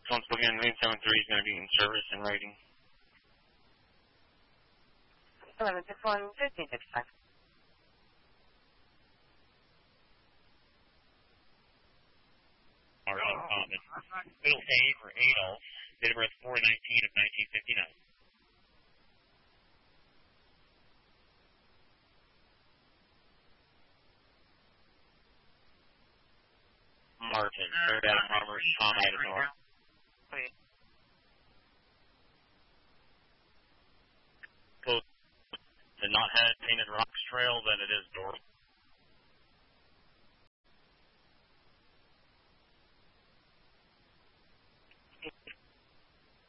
Once again, Lane 73 is going to be in service and writing. 1161, 1555. Martin Common. Middle A for Adolf. Date of birth 4/19 of 1959. Martin, third Adam Roberts, Tom Idaho. Close to not have painted rocks trail than it is door.